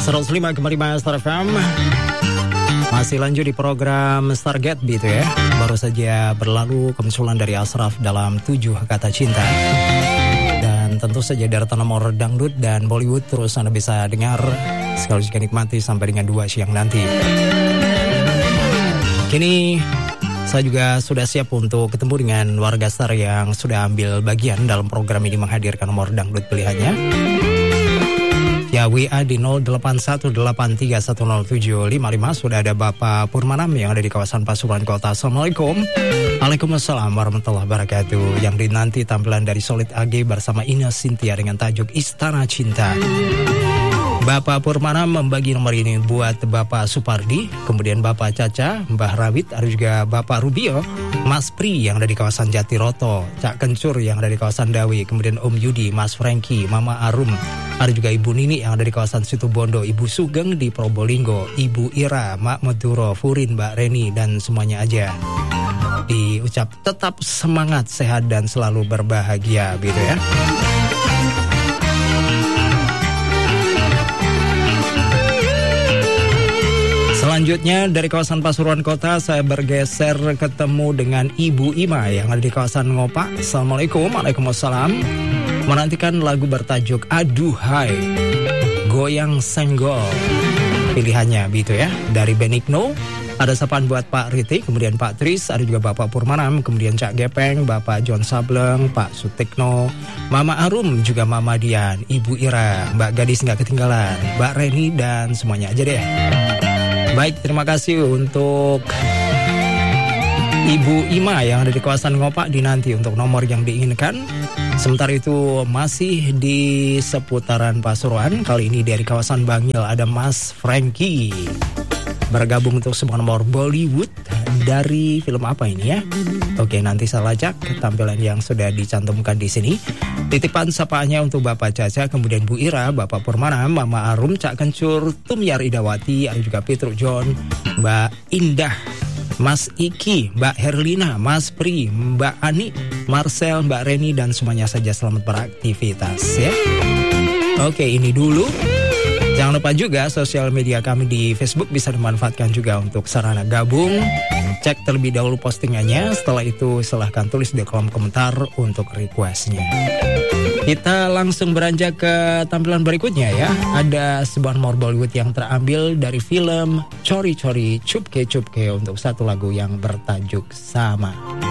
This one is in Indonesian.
105,5 Star FM. Masih lanjut di program Stargate gitu ya. Baru saja berlalu kemunculan dari Ashraf dalam 7 kata cinta. Dan tentu saja deretan nomor dangdut dan Bollywood terus Anda bisa dengar sekaligus juga nikmati sampai dengan 2 siang nanti. Kini saya juga sudah siap untuk ketemu dengan warga Star yang sudah ambil bagian dalam program ini menghadirkan nomor dangdut pilihannya. Ya, WA di 0818310755. Sudah ada Bapak Purmanam yang ada di kawasan Pasuruan Kota. Assalamualaikum. Waalaikumsalam warahmatullahi wabarakatuh. Yang dinanti tampilan dari Solid AG bersama Ina Cynthia dengan tajuk Istana Cinta. Bapak Purmanam membagi nomor ini buat Bapak Supardi, kemudian Bapak Caca, Mbah Rawit, ada juga Bapak Rubio, Mas Pri yang ada di kawasan Jatiroto, Cak Kencur yang ada di kawasan Dawi, kemudian Om Yudi, Mas Franky, Mama Arum, ada juga Ibu Nini yang ada di kawasan Situbondo, Ibu Sugeng di Probolinggo, Ibu Ira, Mak Meduro, Furin, Mbak Reni, dan semuanya aja. Diucap tetap semangat, sehat, dan selalu berbahagia gitu ya. Selanjutnya dari kawasan Pasuruan Kota saya bergeser ketemu dengan Ibu Ima yang ada di kawasan Ngopak. Assalamualaikum. Waalaikumsalam. Menantikan lagu bertajuk Aduhai Goyang Senggol. Pilihannya gitu ya. Dari Benigno ada sapaan buat Pak Riti, kemudian Pak Tris, ada juga Bapak Purmanam, kemudian Cak Gepeng, Bapak John Sableng, Pak Sutikno, Mama Arum, juga Mama Dian, Ibu Ira, Mbak Gadis nggak ketinggalan, Mbak Reni, dan semuanya aja deh. Baik, terima kasih untuk Ibu Ima yang ada di kawasan Ngopak dinanti untuk nomor yang diinginkan. Sementara itu masih di seputaran Pasuruan. Kali ini dari kawasan Bangil ada Mas Franky bergabung untuk sebuah nomor Bollywood. Dari film apa ini ya? Oke, nanti saya lacak tampilan yang sudah dicantumkan di sini. Titipan sapaannya untuk Bapak Caca, kemudian Bu Ira, Bapak Purmanam, Mama Arum, Cak Kencur, Tumyar Idawati, ada juga Petruk John, Mbak Indah, Mas Iki, Mbak Herlina, Mas Pri, Mbak Ani, Marcel, Mbak Reni, dan semuanya saja selamat beraktivitas ya. Oke, ini dulu. Jangan lupa juga sosial media kami di Facebook bisa dimanfaatkan juga untuk sarana gabung. Cek terlebih dahulu postingannya, setelah itu silahkan tulis di kolom komentar untuk requestnya. Kita langsung beranjak ke tampilan berikutnya ya. Ada sebuah nomor Bollywood yang terambil dari film Chori Chori Chupke Chupke untuk satu lagu yang bertajuk Sama.